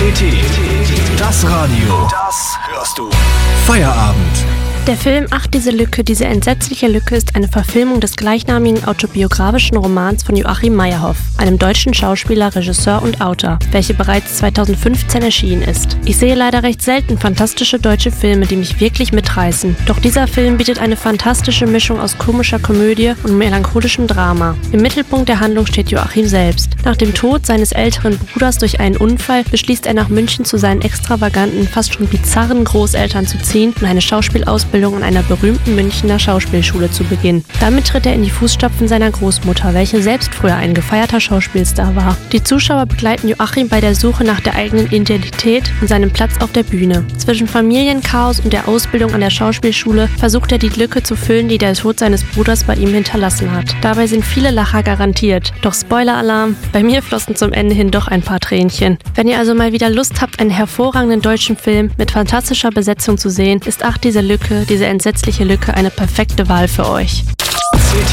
CT, das Radio, das hörst du. Feierabend. Der Film Ach, diese Lücke, diese entsetzliche Lücke ist eine Verfilmung des gleichnamigen autobiografischen Romans von Joachim Meyerhoff, einem deutschen Schauspieler, Regisseur und Autor, welche bereits 2015 erschienen ist. Ich sehe leider recht selten fantastische deutsche Filme, die mich wirklich mitreißen. Doch dieser Film bietet eine fantastische Mischung aus komischer Komödie und melancholischem Drama. Im Mittelpunkt der Handlung steht Joachim selbst. Nach dem Tod seines älteren Bruders durch einen Unfall beschließt er nach München zu seinen extravaganten, fast schon bizarren Großeltern zu ziehen und eine Schauspielausbildung an einer berühmten Münchner Schauspielschule zu beginnen. Damit tritt er in die Fußstapfen seiner Großmutter, welche selbst früher ein gefeierter Schauspielstar war. Die Zuschauer begleiten Joachim bei der Suche nach der eigenen Identität und seinem Platz auf der Bühne. Zwischen Familienchaos und der Ausbildung an der Schauspielschule versucht er die Lücke zu füllen, die der Tod seines Bruders bei ihm hinterlassen hat. Dabei sind viele Lacher garantiert. Doch Spoiler-Alarm, bei mir flossen zum Ende hin doch ein paar Tränchen. Wenn ihr also mal wieder Lust habt, einen hervorragenden deutschen Film mit fantastischer Besetzung zu sehen, ist Ach, diese Lücke, diese entsetzliche Lücke eine perfekte Wahl für euch. CT,